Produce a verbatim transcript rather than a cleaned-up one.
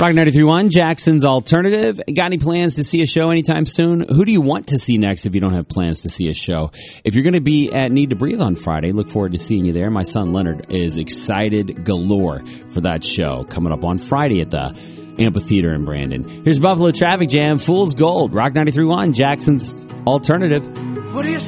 Rock ninety-three point one, Jackson's Alternative. Got any plans to see a show anytime soon? Who do you want to see next if you don't have plans to see a show? If you're going to be at Need to Breathe on Friday, look forward to seeing you there. My son Leonard is excited galore for that show coming up on Friday at the Amphitheater in Brandon. Here's Buffalo Traffic Jam, Fool's Gold, Rock ninety-three point one, Jackson's Alternative. What do you